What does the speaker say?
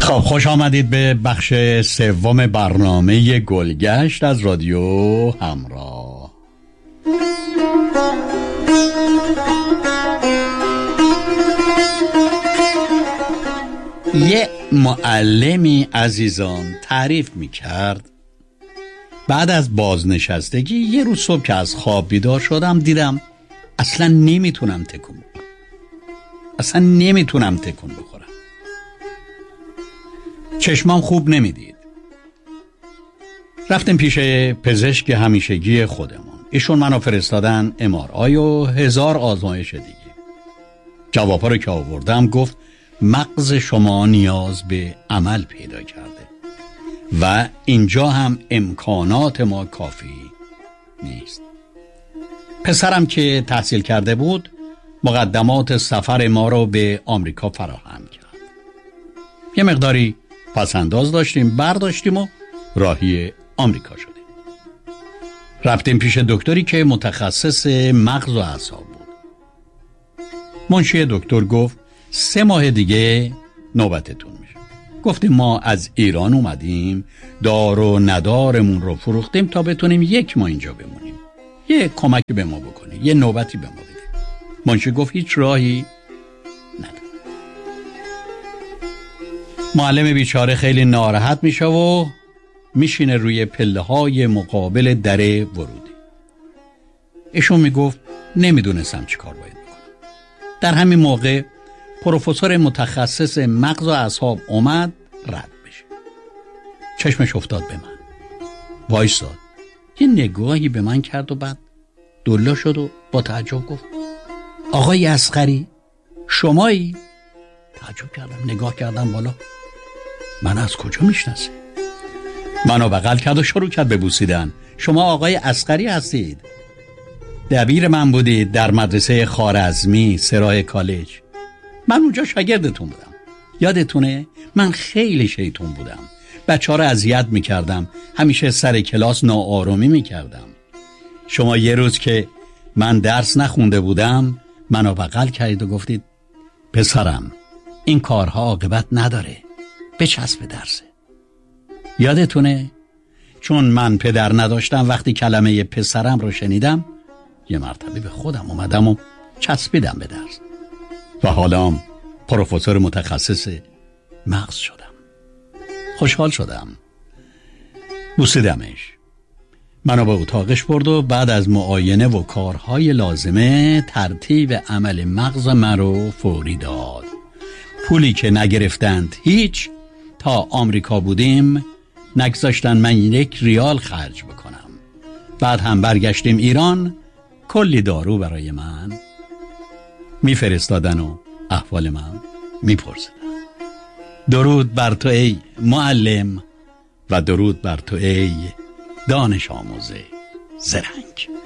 خب خوش آمدید به بخش سوم برنامه گلگشت از رادیو همراه. یه معلمی عزیزان تعریف میکرد بعد از بازنشستگی یه روز صبح که از خواب بیدار شدم دیدم اصلا نمیتونم تکون بخورم. چشمام خوب نمیدید. رفتم پیش پزشک همیشگی خودمون. ایشون منو فرستادن MRI و 1000 آزمایش دیگه. جوابا رو که آوردم گفت مغز شما نیاز به عمل پیدا کرده و اینجا هم امکانات ما کافی نیست. پسرم که تحصیل کرده بود مقدمات سفر ما رو به آمریکا فراهم کرد. یه مقداری پسنداز داشتیم، برداشتیم و راهی آمریکا شدیم. رفتیم پیش دکتری که متخصص مغز و اعصاب بود. منشی دکتر گفت 3 ماه دیگه نوبتتون میشه. گفتیم ما از ایران اومدیم، دار و ندارمون رو فروختیم تا بتونیم 1 ماه اینجا بمونیم. یه کمکی به ما بکنه، یه نوبتی به ما بده. منشی گفت هیچ راهی نداره. معلم بیچاره خیلی ناراحت میشه و میشینه روی پله های مقابل در ورودی. ایشون میگفت نمیدونستم چی کار باید بکنم. در همین موقع پروفسور متخصص مغز و اعصاب اومد رد بشه. چشمش افتاد به من، وایساد، یه نگاهی به من کرد و بعد دلا شد و با تعجب گفت آقای اصغری شمایی؟ تعجب کردم، نگاه کردم بالا، من از کجا میشناسی؟ منو بغل کرد و شروع کرد به بوسیدن. شما آقای اصغری هستید؟ دبیر من بودید در مدرسه خوارزمی سراح کالج. من اونجا شاگردتون بودم. یادتونه؟ من خیلی شیطون بودم، بچه‌ها رو اذیت میکردم، همیشه سر کلاس ناآرامی میکردم. شما یه روز که من درس نخونده بودم منو بغل کردید و گفتید پسرم این کارها عاقبت نداره، بچسب درسه. یادتونه؟ چون من پدر نداشتم وقتی کلمه پسرم رو شنیدم یه مرتبه به خودم اومدم و چسبیدم به درس و حالا پروفسور متخصص مغز شدم. خوشحال شدم، بوسیدمش. منو به اتاقش برد و بعد از معاینه و کارهای لازمه ترتیب عمل مغز من رو فوری داد. پولی که نگرفتند هیچ، تا آمریکا بودیم نگذاشتن من 1 ریال خرج بکنم. بعد هم برگشتیم ایران، کلی دارو برای من میفرستادن و احوال من میپرسیدن. درود بر تو ای معلم و درود بر تو ای دانش آموز زرنگ.